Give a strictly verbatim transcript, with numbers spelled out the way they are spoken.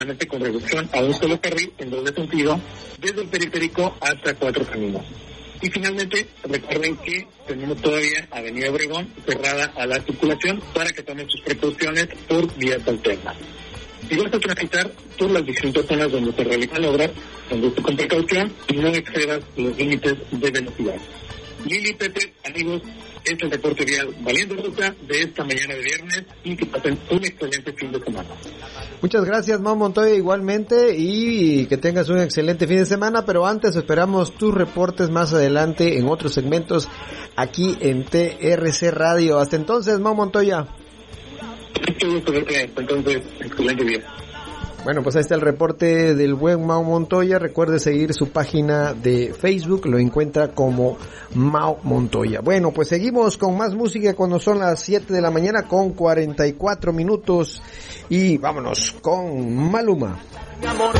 con reducción a un solo carril en doble sentido, desde el periférico hasta Cuatro Caminos. Y finalmente, recuerden que tenemos todavía Avenida Obregón cerrada a la circulación para que tomen sus precauciones por vías alternas. Si vas a transitar por las distintas zonas donde se realizan obras, conduce con precaución y no excedas los límites de velocidad. Lili, Pepe, amigos, es el reporte vial Valiendo Ruta de esta mañana de viernes y que pasen un excelente fin de semana. Muchas gracias, Mau Montoya, igualmente, y que tengas un excelente fin de semana, pero antes esperamos tus reportes más adelante en otros segmentos aquí en T R C Radio. Hasta entonces, Mau Montoya. Mucho gusto verte, entonces, excelente día. Bueno, pues ahí está el reporte del buen Mau Montoya. Recuerde seguir su página de Facebook, lo encuentra como Mau Montoya. Bueno, pues seguimos con más música cuando son las siete de la mañana con cuarenta y cuatro minutos y vámonos con Maluma. Mi amor,